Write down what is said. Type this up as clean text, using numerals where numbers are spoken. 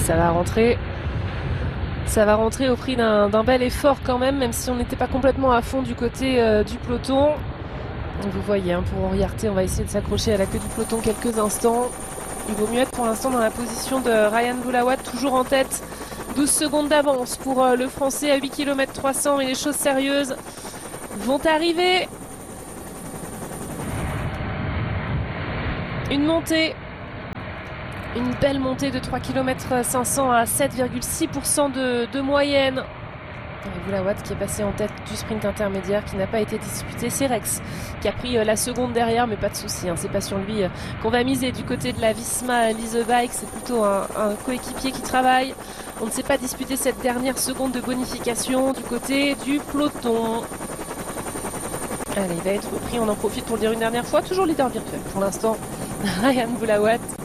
ça va rentrer. Ça va rentrer au prix d'un bel effort quand même si on n'était pas complètement à fond du côté du peloton. Vous voyez, hein, pour Henri Arté, on va essayer de s'accrocher à la queue du peloton quelques instants. Il vaut mieux être pour l'instant dans la position de Ryan Boulawat, toujours en tête. 12 secondes d'avance pour le Français à 8 km 300, et les choses sérieuses vont arriver. Une montée. Une belle montée de 3 km 500 à 7,6% de moyenne. Et Boulawat qui est passé en tête du sprint intermédiaire, qui n'a pas été disputé. C'est Rex qui a pris la seconde derrière, mais pas de souci, hein, c'est pas sur lui qu'on va miser du côté de la Visma Lease Bike. C'est plutôt un coéquipier qui travaille. On ne s'est pas disputé cette dernière seconde de bonification du côté du peloton. Allez, il va être pris, on en profite pour le dire une dernière fois. Toujours leader virtuel pour l'instant, Ryan Boulawat.